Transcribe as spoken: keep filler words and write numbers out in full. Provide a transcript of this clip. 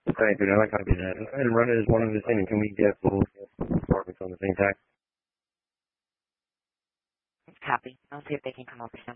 Thank you. I copy that. Go ahead and run it as one of the same. And can we get both apartments on the same tax? Copy. I'll see if they can come over soon.